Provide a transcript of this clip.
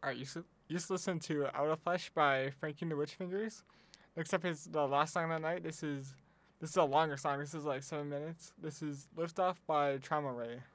Alright, you used to listen to Out of Flesh by Frankie and the Witch Fingers. Except it's the last song of the night. This is a longer song. This is like 7 minutes. This is Lift Off by Trauma Ray.